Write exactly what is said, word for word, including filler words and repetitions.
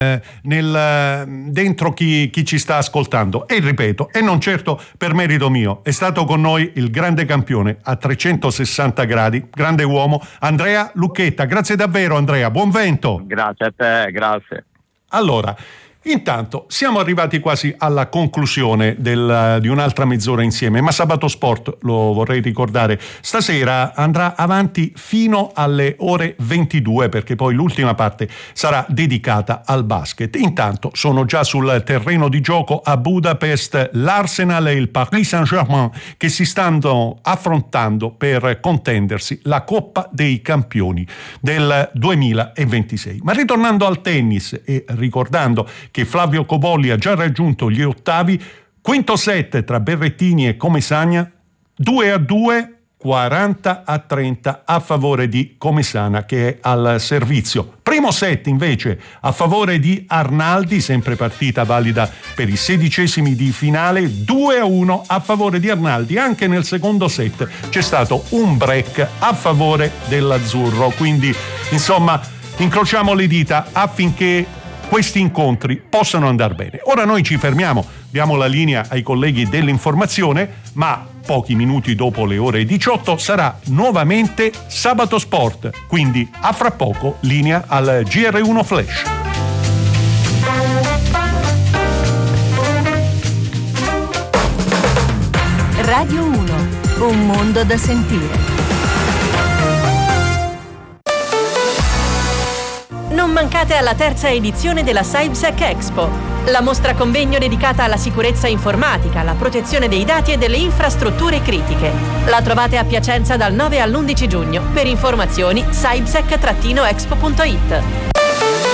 nel, dentro chi, chi ci sta ascoltando. E ripeto, e non certo per merito mio, è stato con noi il grande campione a trecentosessanta gradi, grande uomo, Andrea Lucchetta. Grazie davvero, Andrea, buon vento. Grazie a te, grazie. Allora, intanto siamo arrivati quasi alla conclusione del, di un'altra mezz'ora insieme, ma Sabato Sport, lo vorrei ricordare, stasera andrà avanti fino alle ore ventidue, perché poi l'ultima parte sarà dedicata al basket. Intanto sono già sul terreno di gioco a Budapest l'Arsenal e il Paris Saint-Germain, che si stanno affrontando per contendersi la Coppa dei Campioni del duemilaventisei. Ma ritornando al tennis e ricordando che Flavio Cobolli ha già raggiunto gli ottavi, quinto set tra Berrettini e Comesaña, due a due, quaranta a trenta a favore di Comesaña, che è al servizio. Primo set invece a favore di Arnaldi, sempre partita valida per i sedicesimi di finale, due a uno a favore di Arnaldi. Anche nel secondo set c'è stato un break a favore dell'azzurro, quindi insomma incrociamo le dita affinché questi incontri possano andare bene. Ora noi ci fermiamo, diamo la linea ai colleghi dell'informazione, ma pochi minuti dopo le ore diciotto sarà nuovamente Sabato Sport, quindi a fra poco linea al G R uno Flash. Radio uno, un mondo da sentire. Non mancate alla terza edizione della SyBSEC Expo, la mostra convegno dedicata alla sicurezza informatica, alla protezione dei dati e delle infrastrutture critiche. La trovate a Piacenza dal nove all'undici giugno. Per informazioni sybsec expo punto it.